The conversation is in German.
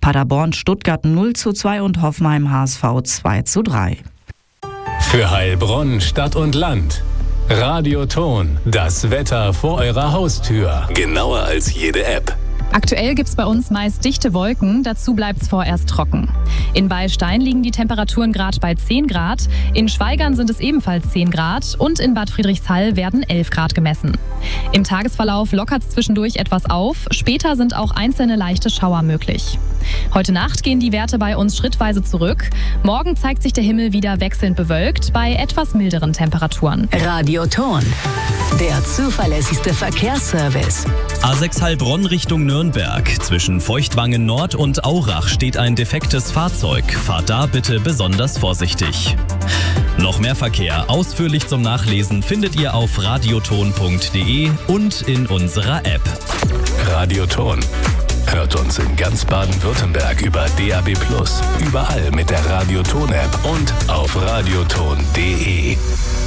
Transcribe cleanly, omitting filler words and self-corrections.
Paderborn Stuttgart 0:2 und Hoffenheim HSV 2:3. Für Heilbronn, Stadt und Land. Radioton, das Wetter vor eurer Haustür. Genauer als jede App. Aktuell gibt's bei uns meist dichte Wolken, dazu bleibt's vorerst trocken. In Beilstein liegen die Temperaturen gerade bei 10 Grad, in Schweigern sind es ebenfalls 10 Grad und in Bad Friedrichshall werden 11 Grad gemessen. Im Tagesverlauf lockert's zwischendurch etwas auf, später sind auch einzelne leichte Schauer möglich. Heute Nacht gehen die Werte bei uns schrittweise zurück. Morgen zeigt sich der Himmel wieder wechselnd bewölkt bei etwas milderen Temperaturen. Radioton, der zuverlässigste Verkehrsservice. A6 Heilbronn Richtung Nürnberg. Zwischen Feuchtwangen Nord und Aurach steht ein defektes Fahrzeug. Fahrt da bitte besonders vorsichtig. Noch mehr Verkehr ausführlich zum Nachlesen findet ihr auf radioton.de und in unserer App. Radioton. Hört uns in ganz Baden-Württemberg über DAB+, überall mit der Radioton-App und auf radioton.de.